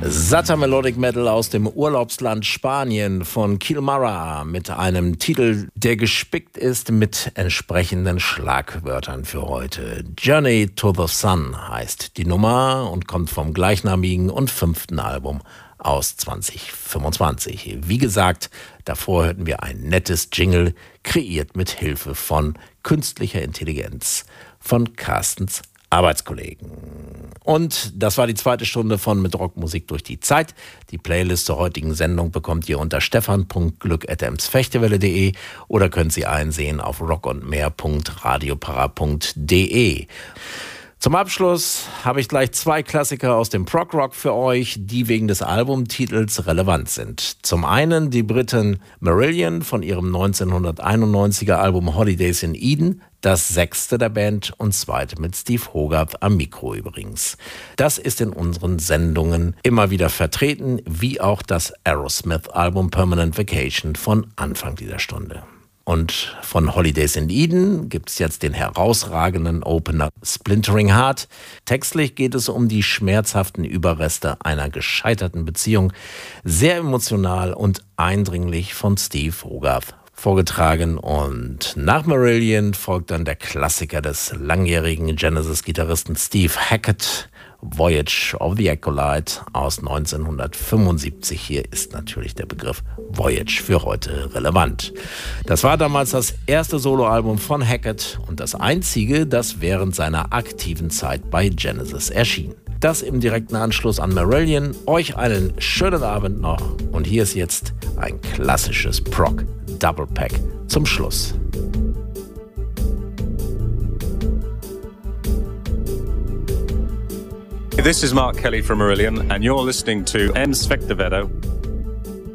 Satter Melodic Metal aus dem Urlaubsland Spanien von Kilmara mit einem Titel, der gespickt ist mit entsprechenden Schlagwörtern für heute. Journey to the Sun heißt die Nummer und kommt vom gleichnamigen und 5. Album aus 2025. Wie gesagt, davor hörten wir ein nettes Jingle, kreiert mit Hilfe von künstlicher Intelligenz von Carstens Arbeitskollegen. Und das war die zweite Stunde von Mit Rockmusik durch die Zeit. Die Playlist zur heutigen Sendung bekommt ihr unter stefan.glück@emsfechtewelle.de oder könnt sie einsehen auf rockundmehr.radiopara.de. Zum Abschluss habe ich gleich 2 Klassiker aus dem Prog-Rock für euch, die wegen des Albumtitels relevant sind. Zum einen die Briten Marillion von ihrem 1991er Album Holidays in Eden, das 6. der Band und 2. mit Steve Hogarth am Mikro übrigens. Das ist in unseren Sendungen immer wieder vertreten, wie auch das Aerosmith-Album Permanent Vacation von Anfang dieser Stunde. Und von Holidays in Eden gibt es jetzt den herausragenden Opener Splintering Heart. Textlich geht es um die schmerzhaften Überreste einer gescheiterten Beziehung. Sehr emotional und eindringlich von Steve Hogarth vorgetragen. Und nach Marillion folgt dann der Klassiker des langjährigen Genesis-Gitarristen Steve Hackett, Voyage of the Acolyte aus 1975. Hier ist natürlich der Begriff Voyage für heute relevant. Das war damals das erste Soloalbum von Hackett und das einzige, das während seiner aktiven Zeit bei Genesis erschien. Das im direkten Anschluss an Marillion. Euch einen schönen Abend noch und hier ist jetzt ein klassisches Prog Double Pack zum Schluss. This is Mark Kelly from Marillion, and you're listening to Emsfechtewelle